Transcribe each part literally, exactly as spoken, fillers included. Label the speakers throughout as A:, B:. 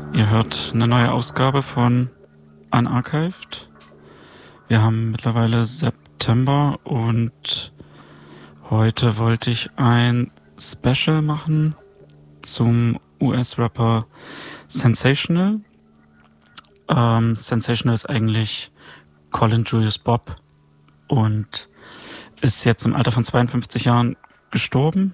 A: Ihr hört eine neue Ausgabe von Unarchived. Wir haben mittlerweile September und heute wollte ich ein Special machen zum U S-Rapper Sensational. Ähm, Sensational ist eigentlich Colin Julius Bob und ist jetzt im Alter von zweiundfünfzig Jahren gestorben.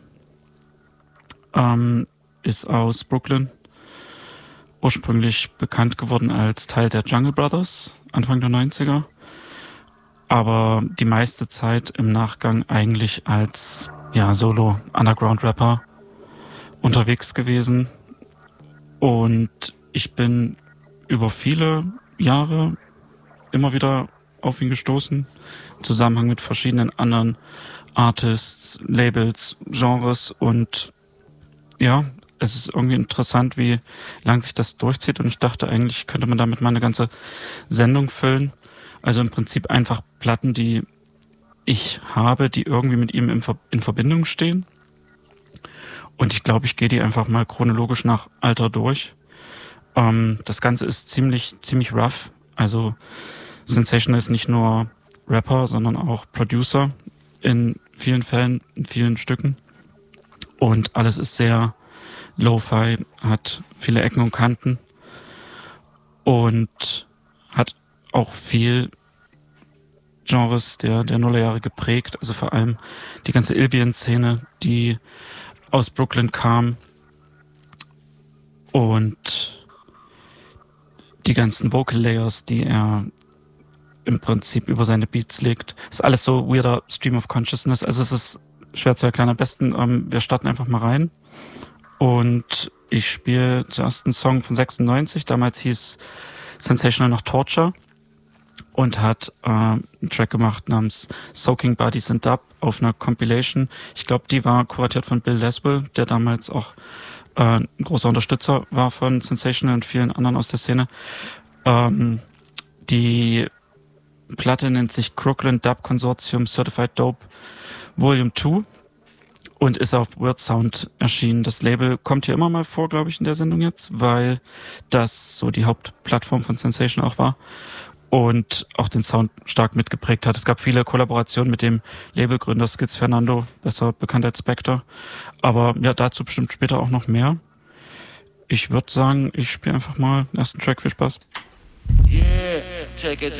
A: Ähm, ist aus Brooklyn, ursprünglich bekannt geworden als Teil der Jungle Brothers, Anfang der neunziger, aber die meiste Zeit im Nachgang eigentlich als ja, Solo-Underground-Rapper unterwegs gewesen. Und ich bin über viele Jahre immer wieder auf ihn gestoßen, im Zusammenhang mit verschiedenen anderen Artists, Labels, Genres, und ja, es ist irgendwie interessant, wie lang sich das durchzieht, und ich dachte, eigentlich könnte man damit mal eine ganze Sendung füllen. Also im Prinzip einfach Platten, die ich habe, die irgendwie mit ihm in, Ver- in Verbindung stehen. Und ich glaube, ich gehe die einfach mal chronologisch nach Alter durch. Ähm, das Ganze ist ziemlich, ziemlich rough. Also Sensational ist nicht nur Rapper, sondern auch Producer in vielen Fällen, in vielen Stücken. Und alles ist sehr Lo-Fi, hat viele Ecken und Kanten und hat auch viel Genres der, der Nullerjahre geprägt. Also vor allem die ganze Ilbian-Szene, die aus Brooklyn kam, und die ganzen Vocal Layers, die er im Prinzip über seine Beats legt. Ist alles so weirder Stream of Consciousness. Also es ist schwer zu erklären. Am besten, ähm, wir starten einfach mal rein. Und ich spiele zuerst einen Song von sechsundneunzig. Damals hieß Sensational noch Torture. Und hat äh, einen Track gemacht namens Soaking Bodies in Dub auf einer Compilation. Ich glaube, die war kuratiert von Bill Laswell, der damals auch äh, ein großer Unterstützer war von Sensational und vielen anderen aus der Szene. Ähm, die Platte nennt sich Crooklyn Dub Consortium Certified Dope Volume zwei und ist auf Word Sound erschienen. Das Label kommt hier immer mal vor, glaube ich, in der Sendung jetzt, weil das so die Hauptplattform von Sensational auch war und auch den Sound stark mitgeprägt hat. Es gab viele Kollaborationen mit dem Labelgründer Skits Fernando, besser bekannt als Spectre. Aber ja, dazu bestimmt später auch noch mehr. Ich würde sagen, ich spiele einfach mal den ersten Track. Viel Spaß.
B: Yeah, check it.